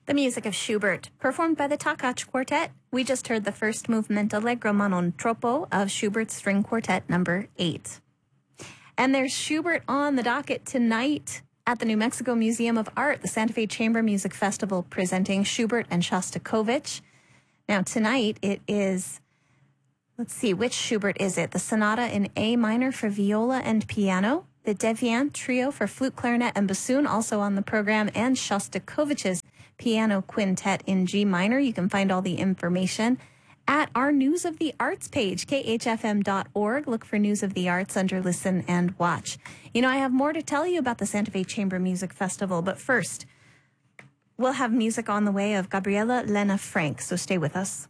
The music of Schubert, performed by the Takach Quartet. We just heard the first movement Allegro ma non troppo of Schubert's String Quartet number 8. And there's Schubert on the docket tonight at the New Mexico Museum of Art, the Santa Fe Chamber Music Festival, presenting Schubert and Shostakovich. Now tonight it is, let's see, which Schubert is it? The Sonata in A minor for viola and piano, the Deviant Trio for flute, clarinet, and bassoon also on the program, and Shostakovich's Piano Quintet in G minor. You can find all the information at our News of the Arts page, khfm.org. Look for News of the Arts under Listen and Watch. You know, I have more to tell you about the Santa Fe Chamber Music Festival, but first, we'll have music on the way of Gabriela Lena Frank, so stay with us.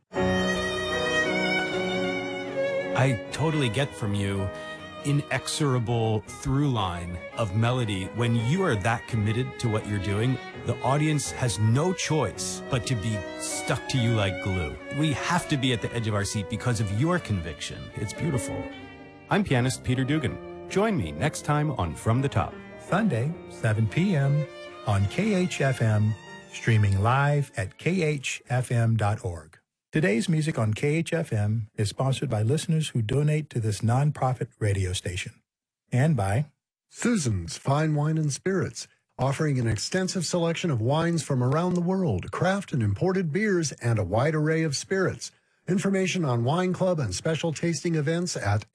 I totally get from you inexorable through line of melody. When you are that committed to what you're doing, the audience has no choice but to be stuck to you like glue. We have to be at the edge of our seat because of your conviction. It's beautiful. I'm pianist Peter Dugan. Join me next time on From the Top. Sunday, 7 p.m. on KHFM, streaming live at khfm.org. Today's music on KHFM is sponsored by listeners who donate to this nonprofit radio station. And by Susan's Fine Wine and Spirits, offering an extensive selection of wines from around the world, craft and imported beers, and a wide array of spirits. Information on Wine Club and special tasting events at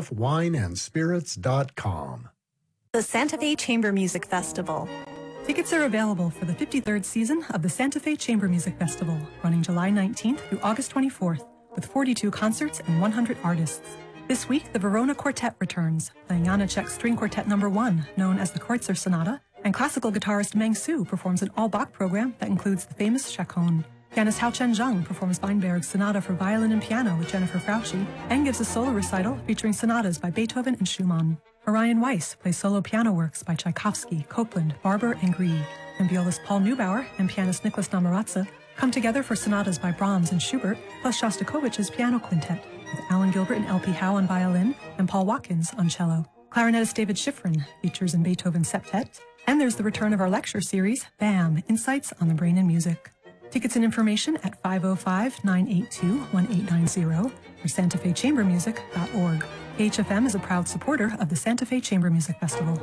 sfwineandspirits.com. The Santa Fe Chamber Music Festival. Tickets are available for the 53rd season of the Santa Fe Chamber Music Festival, running July 19th through August 24th, with 42 concerts and 100 artists. This week, the Verona Quartet returns, playing Janacek's String Quartet No. 1, known as the Kreutzer Sonata, and classical guitarist Meng Su performs an all-Bach program that includes the famous Chaconne. Pianist Hao Chen Zhang performs Weinberg's Sonata for violin and piano with Jennifer Frauschi, and gives a solo recital featuring sonatas by Beethoven and Schumann. Orion Weiss plays solo piano works by Tchaikovsky, Copland, Barber, and Grieg, and violist Paul Neubauer and pianist Nicholas Namaratsa come together for sonatas by Brahms and Schubert, plus Shostakovich's Piano Quintet, with Alan Gilbert and L.P. Howe on violin and Paul Watkins on cello. Clarinetist David Schifrin features in Beethoven's Septet, and there's the return of our lecture series, BAM! Insights on the Brain and Music. Tickets and information at 505-982-1890 or santafechambermusic.org. KHFM is a proud supporter of the Santa Fe Chamber Music Festival.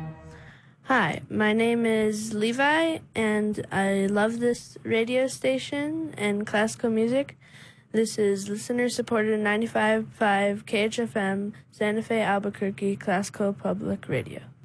Hi, my name is Levi, and I love this radio station and classical music. This is listener-supported 95.5 KHFM, Santa Fe, Albuquerque Classical Public Radio.